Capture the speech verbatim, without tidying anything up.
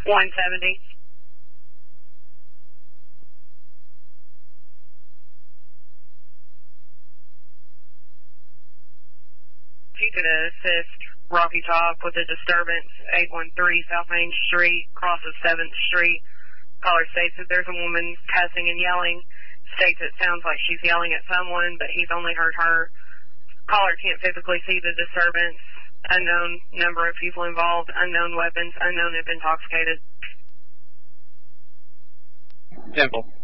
one seventy. If you could assist Rocky Top with a disturbance, eight one three South Main Street, crosses seventh Street. Caller states that there's a woman cussing and yelling. States it sounds like she's yelling at someone, but he's only heard her. Caller can't physically see the disturbance. Unknown number of people involved, unknown weapons, unknown if intoxicated. Temple.